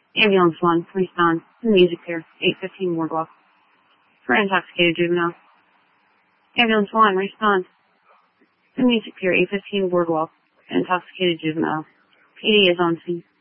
Ambulance 1, respond to the music pier, 815 Boardwalk. For intoxicated juvenile. Ambulance 1, respond to the music pier, 815 Boardwalk. Intoxicated juvenile. PD is on scene.